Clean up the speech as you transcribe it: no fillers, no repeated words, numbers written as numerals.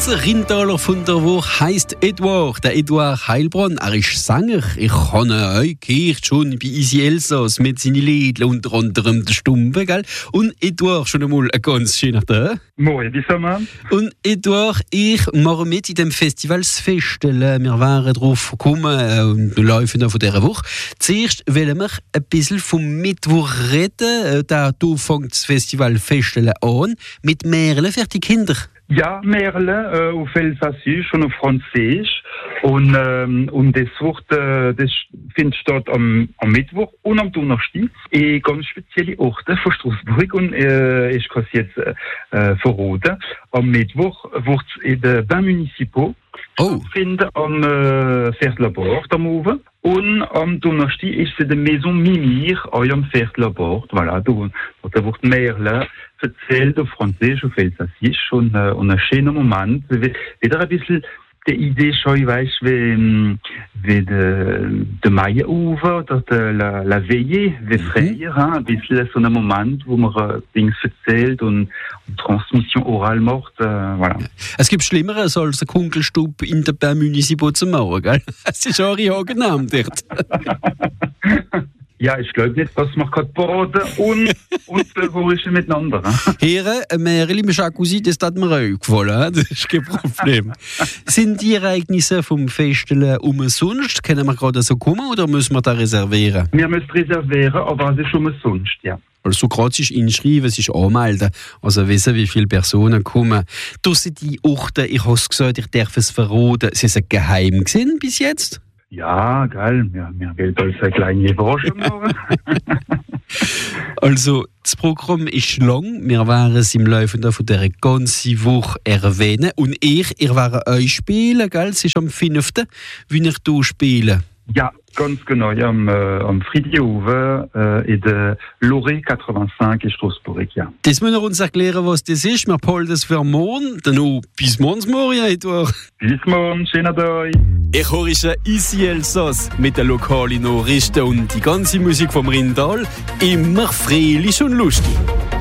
Unser Rindtaler von der Woche heisst Eduard. Der Eduard Heilbronn, er ist Sänger. Ich habe euch gehört schon bei Easy Elsass mit seinen Liedern, unter anderem der Stumpe, gell? Und Eduard, schon einmal ein ganz schöner Tag. Moin, wie soll man? Und Eduard, ich mache mit in dem Festivalsfestel. Wir waren drauf gekommen und laufen von dieser Woche. Zuerst wollen wir ein bisschen vom Mittwoch reden. Da fängt das Festivalfestel an mit Merle für die Kinder. Ja, Merle auf Elsassisch und auf Französisch. Und das findet statt am Mittwoch und am Donnerstag in ganz spezielle Orte von Straßburg. Und ich kann es jetzt verraten. Am Mittwoch wird es in den Bains Municipaux stattfinden am Viertelabord am Oven. Und am Donnerstag ist es in der Maison Mimir am Viertelabord. Voilà, da wird Merle erzählt auf Französisch, auf Elsassisch und ein schöner Moment. Wieder ein bisschen die Idee schon, weißt wie der Maienufer oder la Veillée, wie früher, ein bisschen so ein Moment, wo man Dinge erzählt und Transmission oral macht. Voilà. Es gibt Schlimmeres als ein Kunkelstub in der Bains Municipaux zu machen, gell? Es ist auch ein genannt dort. Ja, ich glaube nicht, dass man baden und Beruhigungen miteinander. Hier, Merli, mit Jacuzzi, das hat mir auch gefallen. Das ist kein Problem. Sind die Ereignisse vom Festel umsonst? Können wir gerade so kommen oder müssen wir da reservieren? Wir müssen reservieren, aber es ist umsonst, ja. Also gerade sich inschreiben, sich anmelden, also wissen, wie viele Personen kommen. Das sind die Orte, ich habe es gesagt, ich darf es verraten, sie sind geheim gewesen bis jetzt? Ja, geil. Wir wollen uns eine kleine Überraschung machen. Also, das Programm ist lang. Wir werden es im Laufe von dieser ganzen Woche erwähnen. Und ihr werdet euch spielen, gell? Es ist am 5. wie ich hier spiele. Ja, ganz genau. Am Friedhof in der Loré 85 in Straßburg, ja. Das müssen wir uns erklären, was das ist. Wir holen das für morgen. Dann bis morgen, Eduard. Bis morgen, schönen Tag. Ich höre Easy Elsass mit den lokalen Nachrichten und die ganze Musik vom Rindtal. Immer fröhlich und lustig.